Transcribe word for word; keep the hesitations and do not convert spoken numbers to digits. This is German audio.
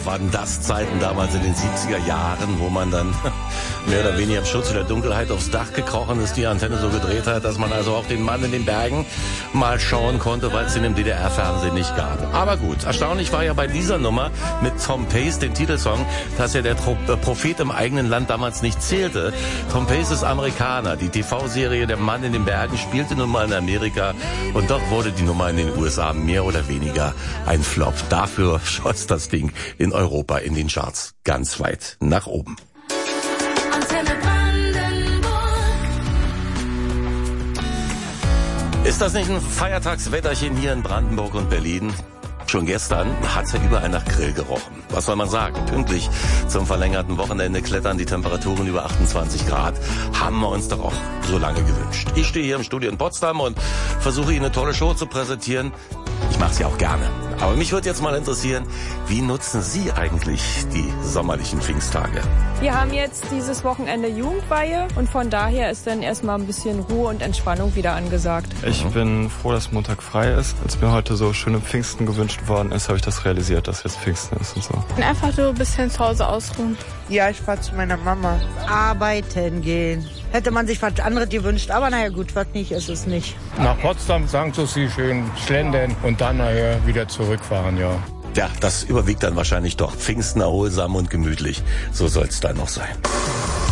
waren das Zeiten damals in den siebziger Jahren, wo man dann mehr oder weniger im Schutz der Dunkelheit aufs Dach gekrochen ist, die Antenne so gedreht hat, dass man also auch den Mann in den Bergen mal schauen konnte, weil es den im D D R-Fernsehen nicht gab. Aber gut, erstaunlich war ja bei dieser Nummer mit Tom Pace, den Titelsong, dass ja der Prophet im eigenen Land damals nicht zählte. Tom Pace ist Amerikaner. Die T V-Serie Der Mann in den Bergen spielte nun mal in Amerika und doch wurde die Nummer in den U S A mehr oder weniger ein Flop. Dafür schoss das Ding in Europa in den Charts ganz weit nach oben. Ist das nicht ein Feiertagswetterchen hier in Brandenburg und Berlin? Schon gestern hat es ja überall nach Grill gerochen. Was soll man sagen? Pünktlich zum verlängerten Wochenende klettern die Temperaturen über achtundzwanzig Grad. Haben wir uns doch auch so lange gewünscht. Ich stehe hier im Studio in Potsdam und versuche Ihnen eine tolle Show zu präsentieren. Ich mache es ja auch gerne. Aber mich würde jetzt mal interessieren, wie nutzen Sie eigentlich die sommerlichen Pfingsttage? Wir haben jetzt dieses Wochenende Jugendweihe und von daher ist dann erstmal ein bisschen Ruhe und Entspannung wieder angesagt. Ich bin froh, dass Montag frei ist. Als mir heute so schöne Pfingsten gewünscht worden ist, habe ich das realisiert, dass jetzt Pfingsten ist und so. Einfach so ein bisschen zu Hause ausruhen. Ja, ich fahre zu meiner Mama. Arbeiten gehen. Hätte man sich was anderes gewünscht, aber naja gut, was nicht ist es nicht. Nach Potsdam, Sankt Susi, schön schlendern und dann nachher wieder zurückfahren, ja. Ja, das überwiegt dann wahrscheinlich doch. Pfingsten erholsam und gemütlich. So soll es dann noch sein.